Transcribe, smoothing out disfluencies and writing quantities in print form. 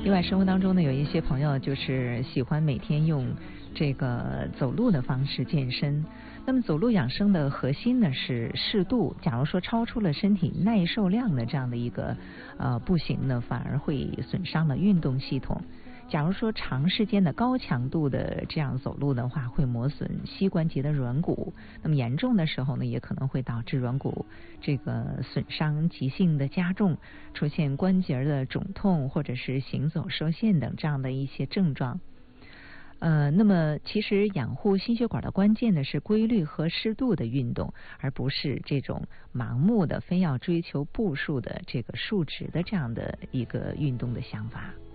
另外，生活当中呢，有一些朋友就是喜欢每天用这个走路的方式健身。那么走路养生的核心呢是适度。假如说超出了身体耐受量的这样的一个步行呢，反而会损伤了运动系统。假如说长时间的高强度的这样走路的话，会磨损膝关节的软骨，那么严重的时候呢，也可能会导致软骨这个损伤急性的加重，出现关节的肿痛或者是行走受限等这样的一些症状。那么其实养护心血管的关键呢是规律和适度的运动，而不是这种盲目的非要追求步数的这个数值的这样的一个运动的想法。